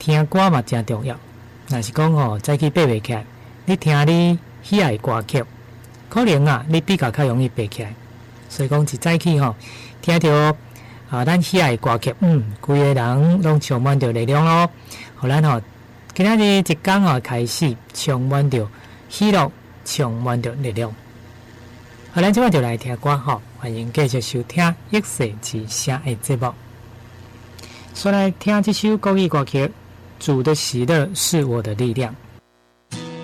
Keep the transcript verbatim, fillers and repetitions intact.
听歌嘛真重要。若是讲吼早起爬袂起来，你听你喜爱歌曲，可能啊你比较较容易爬起来。所以讲一早起吼，听着啊咱喜爱歌曲，嗯，规个人拢充满着力量咯。互咱吼今仔日一天吼开始充满着喜乐，充满着力量。好，咱即摆就来听歌吼，欢迎继续收听《一世之声》的节目。说来听这首国语歌曲，主的喜乐是我的力量。